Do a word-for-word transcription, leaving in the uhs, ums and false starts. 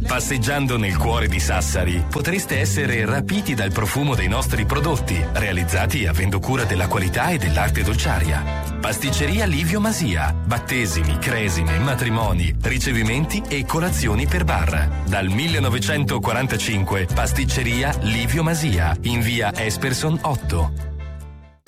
Passeggiando nel cuore di Sassari potreste essere rapiti dal profumo dei nostri prodotti, realizzati avendo cura della qualità e dell'arte dolciaria. Pasticceria Livio Masia. Battesimi, cresime, matrimoni, ricevimenti e colazioni per bar. Dal millenovecentoquarantacinque Pasticceria Livio Masia in via Esperson otto.